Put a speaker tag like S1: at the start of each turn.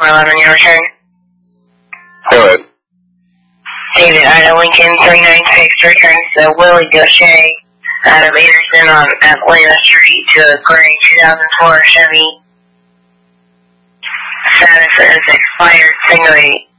S1: 411, your return.
S2: Go ahead.
S1: David, Ida Lincoln, 396 returns to Willie Gaucher out of Anderson on Atlanta Street to a gray 2004 Chevy. Status is expired, single 8.